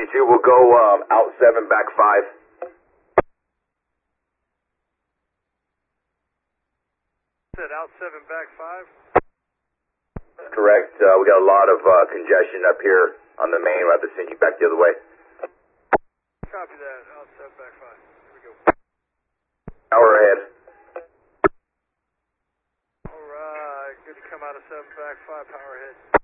2, we'll go out 7, back 5. Said out 7, back 5? That's correct. We got a lot of congestion up here on the main. We'll have to send you back the other way. Copy that. Out 7, back 5. Here we go. Power ahead. Alright, good to come out of 7, back 5, power ahead.